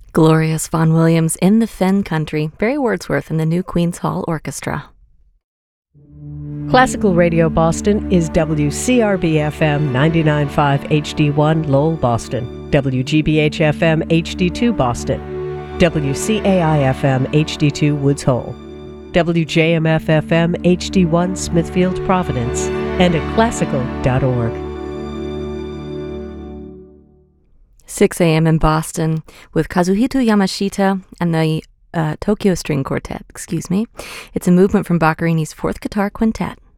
Glorious Vaughan Williams in the Fen Country, Barry Wordsworth and the New Queen's Hall Orchestra. Classical Radio Boston is WCRB-FM 99.5 HD1 Lowell, Boston, WGBH-FM HD2 Boston, WCAI-FM HD2 Woods Hole, WJMF-FM HD1 Smithfield, Providence, and at classical.org. 6 a.m. in Boston with Kazuhito Yamashita and the Tokyo String Quartet, It's a movement from Boccherini's Fourth Guitar Quintet.